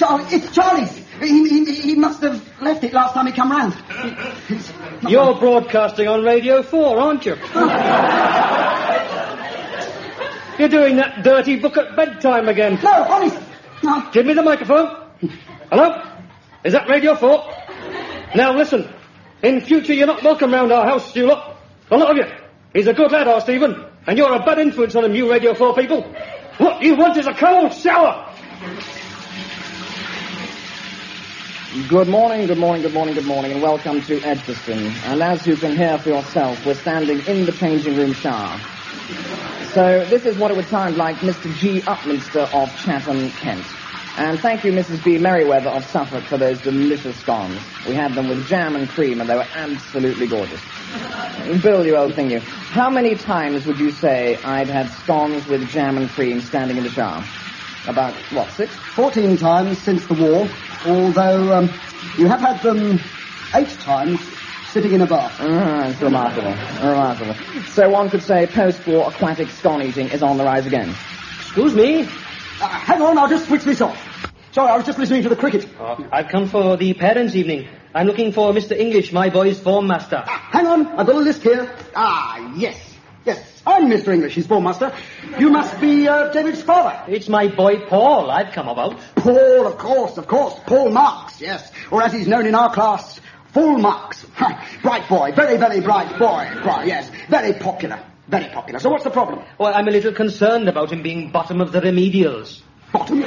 It's Charlie's. He must have left it last time he come round. You're broadcasting on Radio 4, aren't you? You're doing that dirty book at bedtime again. No, honest. No. Give me the microphone. Hello? Is that Radio 4? Now listen. In future, you're not welcome round our house, you lot. A lot of you. He's a good lad, our Stephen. And you're a bad influence on them, you Radio 4 people. What you want is a cold shower. Good morning, and welcome to Edgbaston. And as you can hear for yourself, we're standing in the changing room shower. So this is what it would sound like Mr. G. Upminster of Chatham, Kent. And thank you, Mrs. B. Merriweather of Suffolk, for those delicious scones. We had them with jam and cream, and they were absolutely gorgeous. Bill, you old thing, you. How many times would you say I'd had scones with jam and cream standing in the shower? About, 6? 14 times since the war, although you have had them 8 times sitting in a bath. It's remarkable. So one could say post-war aquatic scone eating is on the rise again. Excuse me? Hang on, I'll just switch this off. Sorry, I was just listening to the cricket. I've come for the parents' evening. I'm looking for Mr. English, my boy's form master. Hang on, I've got a list here. Yes, I'm Mr. English, his form master. You must be David's father. It's my boy Paul I've come about. Paul, of course. Paul Marks, yes. Or as he's known in our class, Full Marks. Bright boy, very, very bright boy. Yes, very popular. So what's the problem? Well, I'm a little concerned about him being bottom of the remedials. Bottom?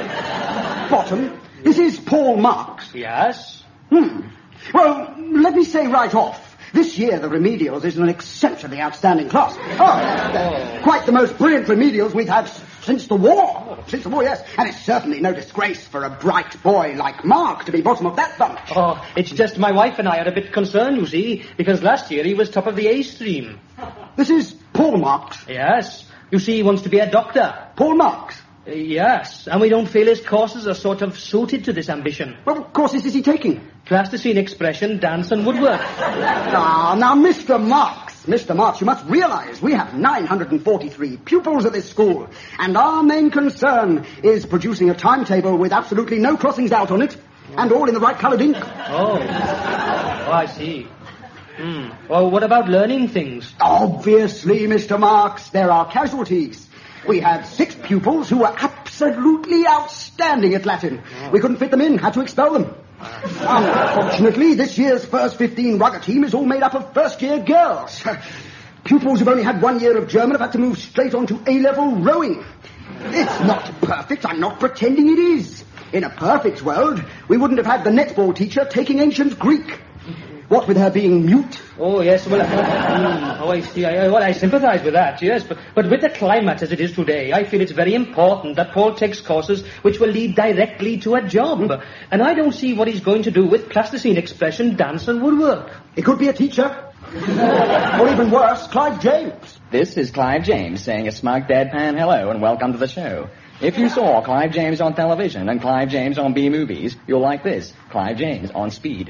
This is Paul Marks. Yes? Well, let me say right off, this year the remedials is an exceptionally outstanding class. Quite the most brilliant remedials we've had since the war. Yes. And it's certainly no disgrace for a bright boy like Mark to be bottom of that bunch. It's just my wife and I are a bit concerned, you see, because last year he was top of the A stream. This is Paul Marks. Yes. You see, he wants to be a doctor. Paul Marks? Yes, and we don't feel his courses are sort of suited to this ambition. What courses is he taking? Plasticine expression, dance and woodwork. Now, Mr. Marks, you must realize we have 943 pupils at this school, and our main concern is producing a timetable with absolutely no crossings out on it, and all in the right coloured ink. Oh, I see. Well, what about learning things? Obviously, Mr. Marks, there are casualties. We had 6 pupils who were absolutely outstanding at Latin. We couldn't fit them in, had to expel them. Unfortunately, this year's first 15 rugger team is all made up of first-year girls. Pupils who've only had 1 year of German have had to move straight on to A-level rowing. It's not perfect, I'm not pretending it is. In a perfect world, we wouldn't have had the netball teacher taking ancient Greek. What with her being mute? Oh, yes, well, I see. I sympathize with that, yes. But with the climate as it is today, I feel it's very important that Paul takes courses which will lead directly to a job. And I don't see what he's going to do with plasticine expression, dance and woodwork. He could be a teacher. Or even worse, Clive James. This is Clive James saying a smug deadpan hello and welcome to the show. If you saw Clive James on television and Clive James on B-movies, you'll like this. Clive James on speed.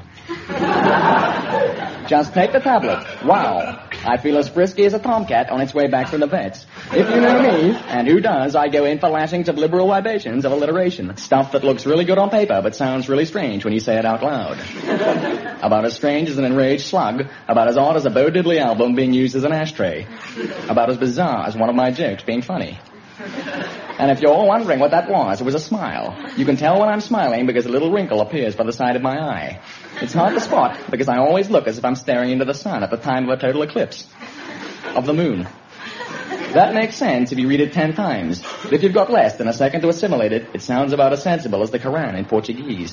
Just take the tablet. Wow. I feel as frisky as a tomcat on its way back from the vets. If you know me, and who does, I go in for lashings of liberal libations of alliteration. Stuff that looks really good on paper, but sounds really strange when you say it out loud. About as strange as an enraged slug. About as odd as a Bo Diddley album being used as an ashtray. About as bizarre as one of my jokes being funny. And if you're all wondering what that was, it was a smile. You can tell when I'm smiling because a little wrinkle appears by the side of my eye. It's hard to spot because I always look as if I'm staring into the sun at the time of a total eclipse of the moon. That makes sense if you read it 10 times. But if you've got less than a second to assimilate it, it sounds about as sensible as the Quran in Portuguese.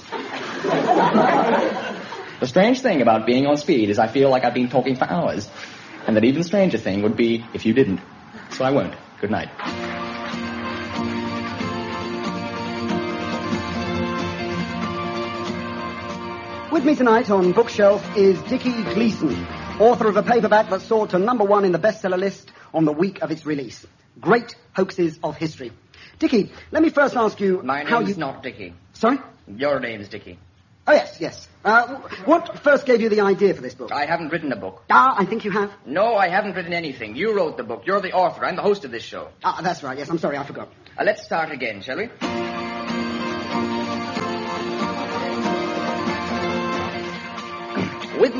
The strange thing about being on speed is I feel like I've been talking for hours. And that even stranger thing would be if you didn't. So I won't. Good night. With me tonight on Bookshelf is Dickie Gleason, author of a paperback that soared to #1 in the bestseller list on the week of its release. Great Hoaxes of History. Dickie, let me first ask you My name's not Dickie. Sorry? Your name's Dickie. Oh, yes. What first gave you the idea for this book? I haven't written a book. I think you have. No, I haven't written anything. You wrote the book. You're the author. I'm the host of this show. That's right. Yes, I'm sorry, I forgot. Let's start again, shall we?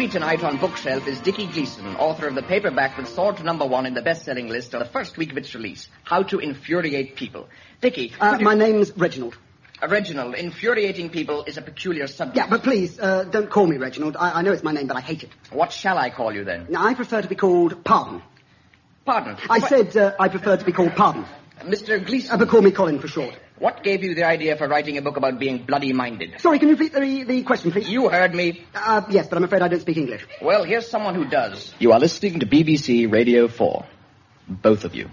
me tonight on Bookshelf is Dickie Gleason, author of the paperback that soared to #1 in the best-selling list on the first week of its release, How to Infuriate People. Dickie... My name's Reginald. Reginald, infuriating people is a peculiar subject. Yeah, but please, don't call me Reginald. I know it's my name, but I hate it. What shall I call you then? Now, I prefer to be called Pardon. Pardon? I said I prefer to be called Pardon. Mr. Gleason... But call me Colin for short. What gave you the idea for writing a book about being bloody-minded? Sorry, can you repeat the question, please? You heard me. Yes, but I'm afraid I don't speak English. Well, here's someone who does. You are listening to BBC Radio 4. Both of you.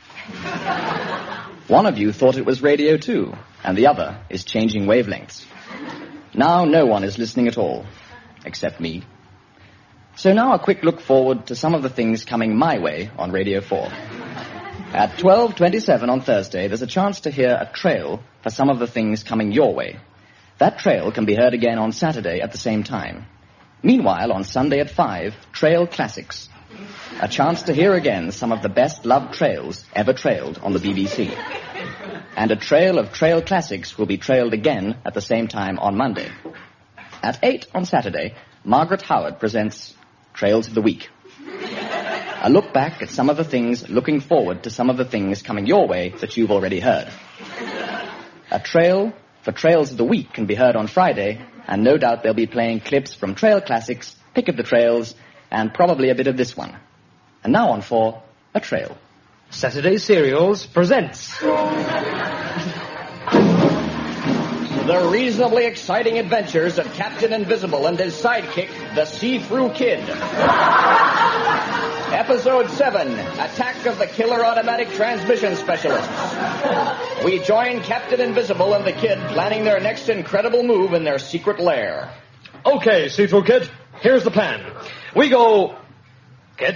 One of you thought it was Radio 2, and the other is changing wavelengths. Now no one is listening at all, except me. So now a quick look forward to some of the things coming my way on Radio 4. At 12:27 on Thursday, there's a chance to hear a trail for some of the things coming your way. That trail can be heard again on Saturday at the same time. Meanwhile, on Sunday at 5, Trail Classics. A chance to hear again some of the best-loved trails ever trailed on the BBC. And a trail of Trail Classics will be trailed again at the same time on Monday. At 8 on Saturday, Margaret Howard presents Trails of the Week. A look back at some of the things, looking forward to some of the things coming your way that you've already heard. A trail for Trails of the Week can be heard on Friday, and no doubt they'll be playing clips from Trail Classics, Pick of the Trails, and probably a bit of this one. And now on for A Trail. Saturday Serials presents... The reasonably exciting adventures of Captain Invisible and his sidekick, the See-Through Kid. Episode 7, Attack of the Killer Automatic Transmission Specialists. We join Captain Invisible and the Kid planning their next incredible move in their secret lair. Okay, See-Through Kid, here's the plan. We go... Kid?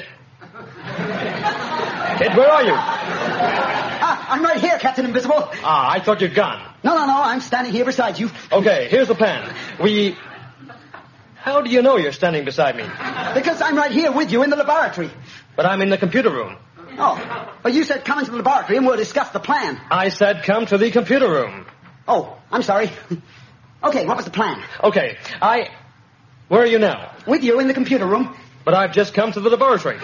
Kid, where are you? I'm right here, Captain Invisible. I thought you'd gone. No, I'm standing here beside you. Okay, here's the plan. How do you know you're standing beside me? Because I'm right here with you in the laboratory. But I'm in the computer room. Oh, but you said come into the laboratory and we'll discuss the plan. I said come to the computer room. Oh, I'm sorry. Okay, what was the plan? Okay, Where are you now? With you in the computer room. But I've just come to the laboratory.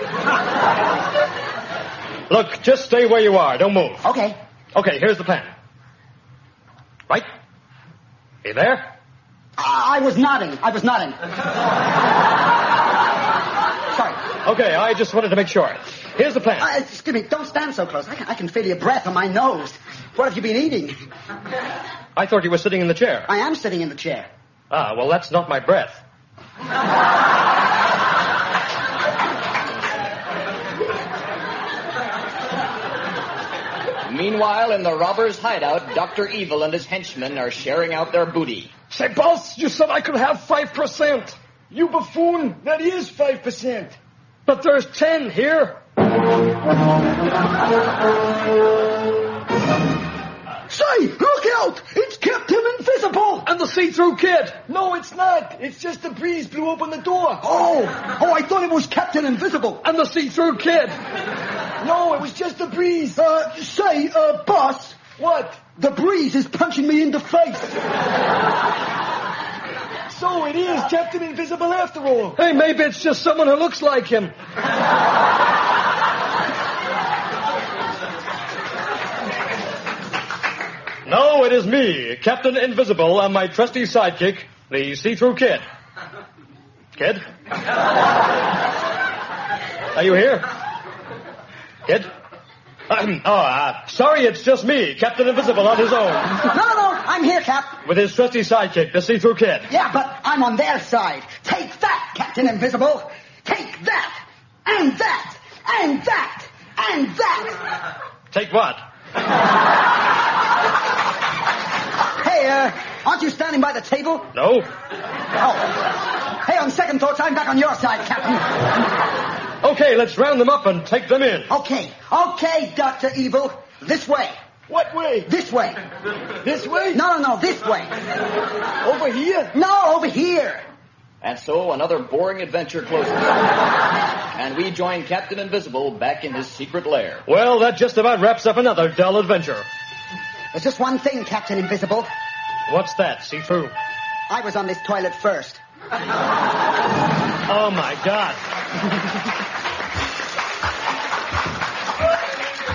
Look, just stay where you are. Don't move. Okay. Okay, here's the plan. Right? You there? I was nodding. Sorry. Okay, I just wanted to make sure. Here's the plan. Excuse me, don't stand so close. I can feel your breath on my nose. What have you been eating? I thought you were sitting in the chair. I am sitting in the chair. Well, that's not my breath. Meanwhile, in the robber's hideout, Dr. Evil and his henchmen are sharing out their booty. Say, boss, you said I could have 5%. You buffoon, that is 5%. But there's 10 here. Say, look out! It's Captain Invisible! And the See-Through Kid. No, it's not. It's just the breeze blew open the door. Oh, I thought it was Captain Invisible. And the See-Through Kid. No, it was just the breeze. Boss. What? The breeze is punching me in the face. So it is Captain Invisible after all. Hey, maybe it's just someone who looks like him. No, it is me, Captain Invisible, and my trusty sidekick, the See-Through Kid. Kid? Are you here? Kid? Sorry, it's just me, Captain Invisible, on his own. No, I'm here, Cap. With his trusty sidekick, the See-Through Kid. Yeah, but I'm on their side. Take that, Captain Invisible. Take that, and that, and that, and that. Take what? Hey, aren't you standing by the table? No. Oh. Hey, on second thoughts, I'm back on your side, Captain. Okay, let's round them up and take them in. Okay, Dr. Evil. This way. What way? This way. This way? No, this way. Over here? No, over here. And so another boring adventure closes. And we join Captain Invisible back in his secret lair. Well, that just about wraps up another dull adventure. There's just one thing, Captain Invisible. What's that? See-Through? I was on this toilet first. Oh, my God.